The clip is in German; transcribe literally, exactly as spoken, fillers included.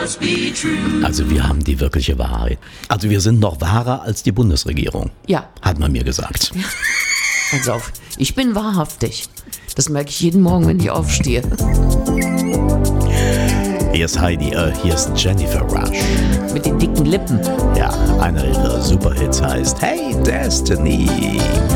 must be true. Also wir haben die wirkliche Wahrheit. Also wir sind noch wahrer als die Bundesregierung. Ja. Hat man mir gesagt. Pass auf, ich bin wahrhaftig. Das merke ich jeden Morgen, wenn ich aufstehe. Hier ist Heidi, äh, hier ist Jennifer Rush. Mit den dicken Lippen. Ja, einer ihrer Superhits heißt Hey Destiny.